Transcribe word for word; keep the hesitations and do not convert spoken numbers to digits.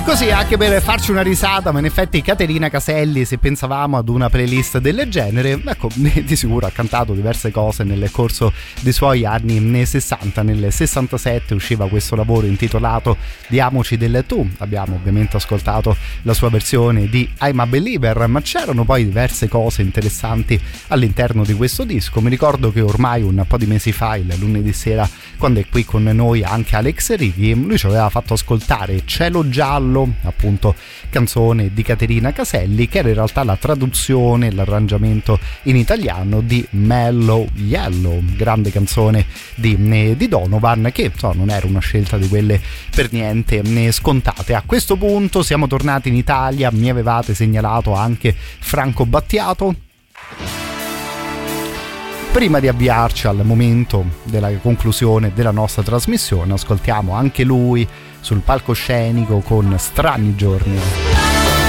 Così, anche per farci una risata, ma in effetti Caterina Caselli, se pensavamo ad una playlist del genere, ecco, di sicuro ha cantato diverse cose nel corso dei suoi anni sessanta. Nel sessantasette usciva questo lavoro intitolato Diamoci del tu. Abbiamo ovviamente ascoltato la sua versione di I'm a Believer, ma c'erano poi diverse cose interessanti all'interno di questo disco. Mi ricordo che ormai un po' di mesi fa, il lunedì sera, quando è qui con noi anche Alex Righi, lui ci aveva fatto ascoltare Cielo Giallo, appunto canzone di Caterina Caselli, che era in realtà la traduzione, l'arrangiamento in italiano di Mellow Yellow, grande canzone di, di Donovan, che so, non era una scelta di quelle per niente scontate. A questo punto siamo tornati in Italia, mi avevate segnalato anche Franco Battiato. Prima di avviarci al momento della conclusione della nostra trasmissione, ascoltiamo anche lui sul palcoscenico con Strani Giorni.